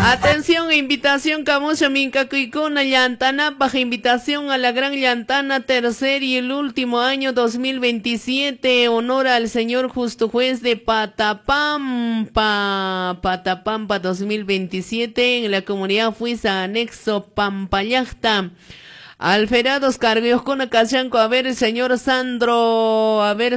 Atención, invitación Camucha Mincacuicona Llantana, invitación a la Gran Llantana, tercer y el último año 2027, honor al señor justo juez de Patapampa 2027, en la comunidad Fuiza anexo Pampallacta. Alferados cargos con Acachanco, a ver el señor Sandro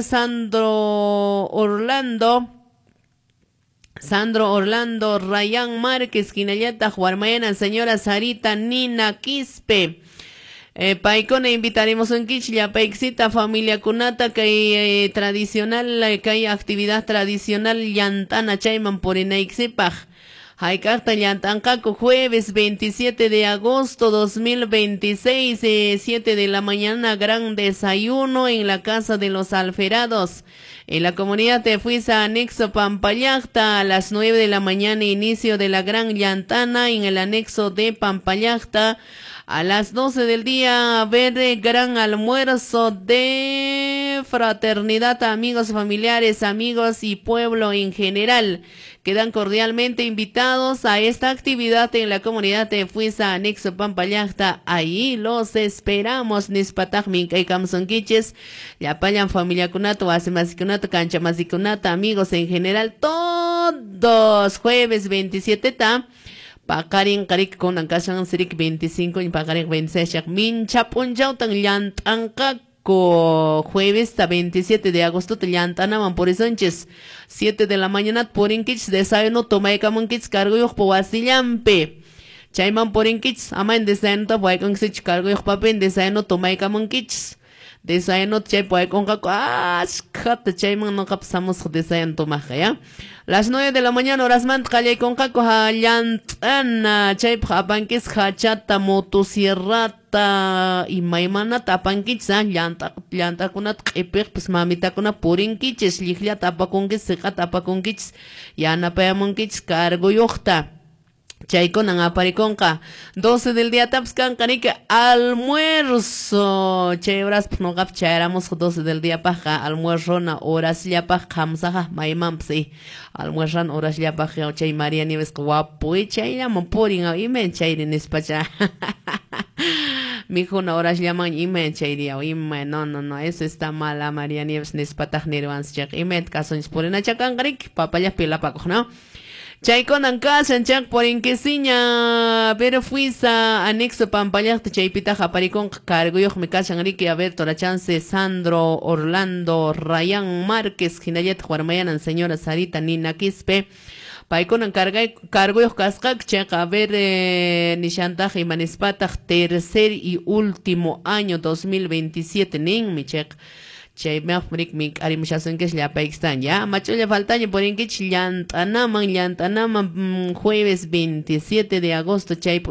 Orlando Rayán Márquez, Quinayata, Juarmayana, señora Sarita Nina Quispe. Paicona invitaremos en Quichilla, Paixita, familia Kunata, que hay tradicional, que hay actividad tradicional, Llantana Chayman por Inaixipaj. Haycarta Llantancaco, jueves 27 de agosto 2026, 7 de la mañana, gran desayuno en la Casa de los Alferados. En la comunidad de Fuiza anexo Pampallacta, a las 9 de la mañana, inicio de la Gran Llantana en el anexo de Pampallacta. A las 12 del día, ver gran almuerzo de fraternidad, amigos, familiares, amigos y pueblo en general. Quedan cordialmente invitados a esta actividad en la comunidad de Fuiza anexo Pampallacta. Ahí los esperamos. Nispataj Minkay Kamsonquiches, Yapayan familia Kunato, Asemasicunato, Cancha Masicunato, amigos en general, todos jueves 27 ta. Pakarin karik con Ancashan Sirik 25 y Pakarin 26 Minchapun Jautan Llantancaco, jueves 27 de agosto Llantanaman por Sánchez, 7 de la mañana por Inkich, desayuno Tomaikamunkich cargo y Poasillampe. Chayman por Inkich, aman desayuno Tapuaikonsich cargo y Papen, desayuno Tomaikamunkich. Desayuno chay puede con caco, kat chayman no capsamos desayuno tomaja, ¿ya? Las 9 de la mañana, horas man, calle con caco, Llantana, chay papanquis, hachata, motosierrata, y maimana tapanquis, llanta kunat, epek, pues mamita kuna purinquiches, liglia tapaconquis, seca tapaconquis, yana peamonquis, cargo yocta. Chaykon ang aparikonka 12 del día tapskan kanika almuerzo chay horas no gap chayramos 12 del día paja almuerzo na horas ya paja kamsaha maimamsi almuerzan horas ya paja chay María Nieves guapo y chay llaman poring a imen chayrin espacha mijo na horas llaman imen chayria imen no eso está mala María Nieves nespataj nirvans chak imen caso insporena chakan karik papaya pila paco no. Chaykon Ancasan Chak por Inquesiña, pero Fuiza anexo Pampallacta, Chaypita Japaricón, Cargoyoc, me cachan Ricky, a ver, toda chance, Sandro Orlando Rayán Márquez, Ginayet, Juarmayanan, señora Sarita Nina Quispe, Paicon Cargoyoc Cascac, Chak, a ver, Nishantaj y Manispataj, tercer y último año 2027, Ning, mi check. Chay mafrik mik arimushasun que es la paixtan ya macho le faltaño por en que Llantanaman jueves 27 de agosto chay